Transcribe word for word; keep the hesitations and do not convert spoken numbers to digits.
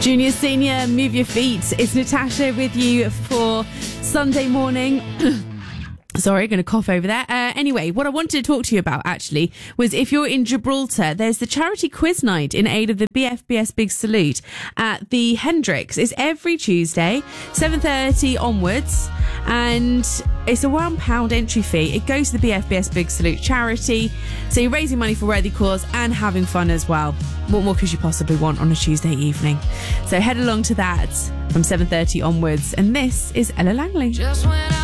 Junior, senior, move your feet. It's Natasha with you for Sunday morning. Sorry, going to cough over there. Uh, anyway, what I wanted to talk to you about, actually, was if you're in Gibraltar, there's the charity quiz night in aid of the B F B S Big Salute at the Hendricks. It's every Tuesday, seven thirty onwards, and it's a one pound entry fee. It goes to the B F B S Big Salute charity, so you're raising money for a worthy cause and having fun as well. What more could you possibly want on a Tuesday evening? So head along to that from seven thirty onwards, and this is Ella Langley. Just when I